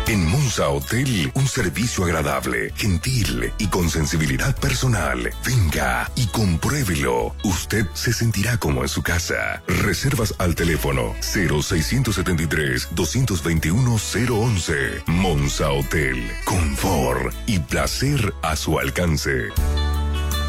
En Monza Hotel, un servicio agradable, gentil y con sensibilidad personal. Venga y compruébelo. Usted se sentirá como en su casa. Reservas al teléfono 0673-221-011. Monza Hotel. Confort y placer a su alcance.